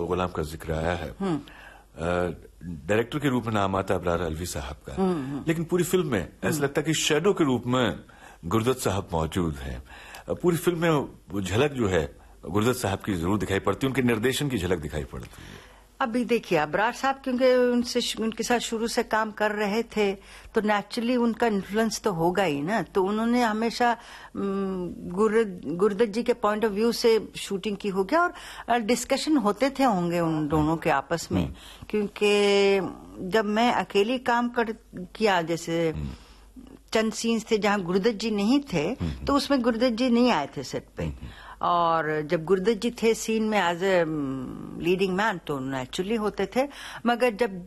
गुलाम का जिक्र आया है, डायरेक्टर के रूप में नाम आता है अबरार अलवी साहब का, लेकिन पूरी फिल्म में ऐसा लगता है कि शैडो के रूप में गुरदत साहब मौजूद हैं। पूरी फिल्म में वो झलक जो है गुरदत साहब की जरूर दिखाई पड़ती है, उनके निर्देशन की झलक दिखाई पड़ती है। अभी देखिए अबरार साहब क्योंकि उनके साथ शुरू से काम कर रहे थे तो नेचुरली उनका इन्फ्लुएंस तो होगा ही ना। तो उन्होंने हमेशा गुरदत जी के पॉइंट ऑफ व्यू से शूटिंग की होगी और डिस्कशन होते थे होंगे उन दोनों के आपस में, क्योंकि जब मैं अकेली काम किया, जैसे चंद सीन्स थे जहां गुरदत जी नहीं थे तो उसमें गुरदत जी नहीं आए थे सेट पे, और जब गुरदत जी थे सीन में एज ए लीडिंग मैन तो नेचुरली होते थे। मगर जब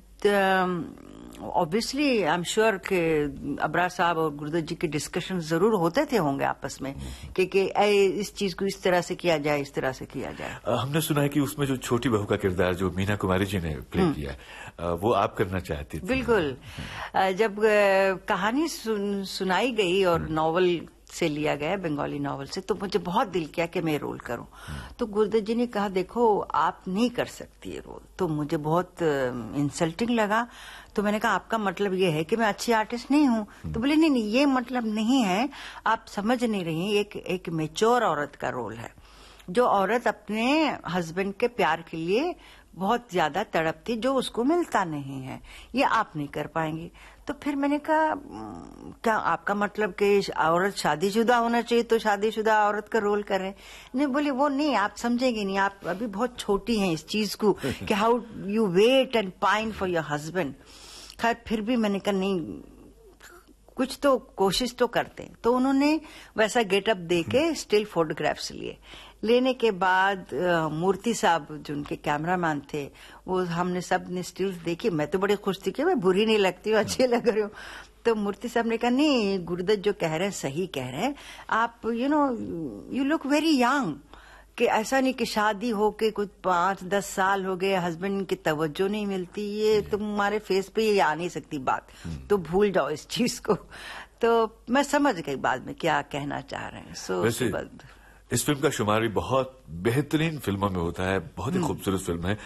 ऑब्वियसली आई एम श्योर कि अबरार साहब और गुरदत जी के डिस्कशन जरूर होते थे होंगे आपस में कि इस चीज को इस तरह से किया जाए, इस तरह से किया जाए। हमने सुना है कि उसमें जो छोटी बहू का किरदार जो मीना कुमारी जी ने प्ले किया वो आप करना चाहती थी। बिल्कुल। जब कहानी सुनाई गई और नॉवल से लिया गया, बंगाली नॉवल से, तो मुझे बहुत दिल किया कि मैं रोल करूं। तो गुरदत जी ने कहा देखो आप नहीं कर सकती ये रोल, तो मुझे बहुत इंसल्टिंग लगा। तो मैंने कहा आपका मतलब ये है कि मैं अच्छी आर्टिस्ट नहीं हूं? तो बोले नहीं नहीं ये मतलब नहीं है, आप समझ नहीं रही, एक मेच्योर औरत का रोल है, जो औरत अपने हस्बैंड के प्यार के लिए बहुत ज्यादा तड़पती, जो उसको मिलता नहीं है, ये आप नहीं कर पाएंगी। तो फिर मैंने कहा क्या आपका मतलब कि औरत शादीशुदा होना चाहिए तो शादीशुदा औरत का रोल कर रहे हैं? नहीं, बोले वो नहीं, आप समझेंगे नहीं, आप अभी बहुत छोटी हैं इस चीज को कि how you wait and pine for your husband. खैर फिर भी मैंने कहा नहीं, कुछ तो कोशिश तो करते हैं। तो उन्होंने वैसा गेटअप दे के स्टिल फोटोग्राफ्स लिए। लेने के बाद मूर्ति साहब जो उनके कैमरामैन थे, वो हमने सब ने स्टिल्स देखी। मैं तो बड़ी खुश थी कि मैं बुरी नहीं लगती हूँ, अच्छी लग रही हूँ। तो मूर्ति साहब ने कहा नहीं गुरदत जो कह रहे हैं सही कह रहे हैं, आप यू लुक वेरी यंग, कि ऐसा नहीं कि शादी हो के कुछ 5-10 साल हो गए, हस्बैंड की तवज्जो नहीं मिलती, ये तुम्हारे फेस पे ये आ नहीं सकती बात, तो भूल जाओ इस चीज को। तो मैं समझ गई बाद में क्या कहना चाह रहे हैं। इस फिल्म का शुमार भी बहुत बेहतरीन फिल्मों में होता है, बहुत ही खूबसूरत फिल्म है।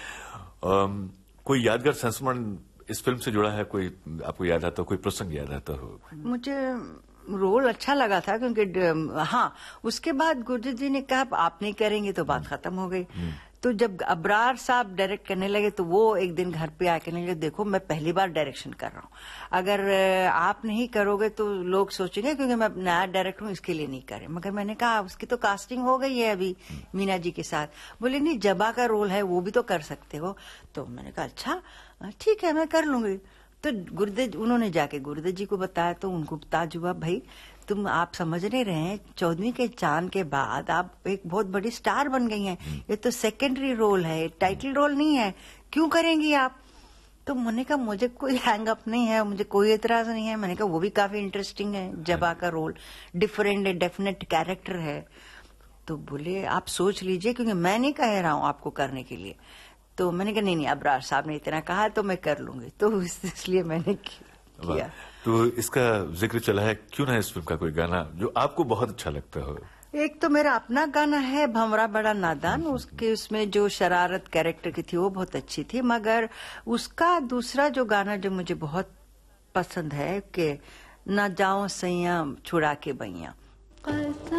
कोई यादगार संस्मरण इस फिल्म से जुड़ा है, कोई आपको याद आता हो, कोई प्रसंग याद आता हो? मुझे रोल अच्छा लगा था क्योंकि हाँ, उसके बाद गुरदत जी ने कहा आप नहीं करेंगे तो बात खत्म हो गई। तो जब अबरार साहब डायरेक्ट करने लगे तो वो एक दिन घर पे आके कहने लगे देखो मैं पहली बार डायरेक्शन कर रहा हूँ, अगर आप नहीं करोगे तो लोग सोचेंगे क्योंकि मैं नया डायरेक्टर हूँ इसके लिए नहीं करे। मगर मैंने कहा उसकी तो कास्टिंग हो गई है अभी मीना जी के साथ। बोले नहीं जबा का रोल है वो भी तो कर सकते हो। तो मैंने कहा अच्छा ठीक है मैं कर लूंगी। तो उन्होंने जाके गुरदत जी को बताया तो उनको ताज हुआ, भाई तुम आप समझ नहीं रहे हैं 14वीं के चांद के बाद आप एक बहुत बड़ी स्टार बन गई हैं, ये तो सेकेंडरी रोल है, टाइटल रोल नहीं है, क्यों करेंगी आप? तो मैंने कहा मुझे कोई हैंग अप नहीं है, मुझे कोई एतराज नहीं है। मैंने कहा वो भी काफी इंटरेस्टिंग है, जबा का रोल डिफरेंट है, डेफिनेट कैरेक्टर है। तो बोले आप सोच लीजिए क्योंकि मैं नहीं कह रहा हूं आपको करने के लिए। तो मैंने कहा नहीं अबरार साहब ने इतना कहा तो मैं कर लूंगी, तो इसलिए मैंने किया। तो इसका जिक्र चला है, क्यों ना इस फिल्म का कोई गाना जो आपको बहुत अच्छा लगता हो? एक तो मेरा अपना गाना है भंवरा बड़ा नादान, उसके उसमें जो शरारत कैरेक्टर की थी वो बहुत अच्छी थी। मगर उसका दूसरा जो गाना जो मुझे बहुत पसंद है कि ना जाओ सैया छुड़ा के बैया।